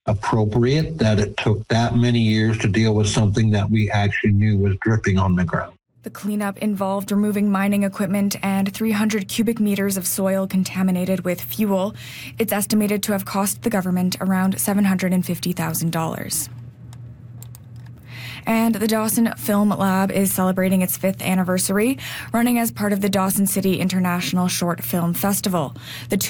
appropriate that it took that many years to deal with something that we actually knew was dripping on the ground. The cleanup involved removing mining equipment and 300 cubic meters of soil contaminated with fuel. It's estimated to have cost the government around $750,000. And the Dawson Film Lab is celebrating its 5th anniversary, running as part of the Dawson City International Short Film Festival. The